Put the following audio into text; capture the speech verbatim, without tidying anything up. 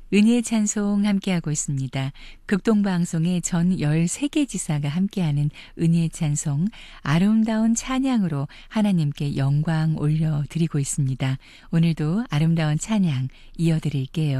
은혜의 찬송 함께하고 있습니다. 극동방송의 전 열세 개 지사가 함께하는 은혜의 찬송, 아름다운 찬양으로 하나님께 영광 올려드리고 있습니다. 오늘도 아름다운 찬양 이어드릴게요.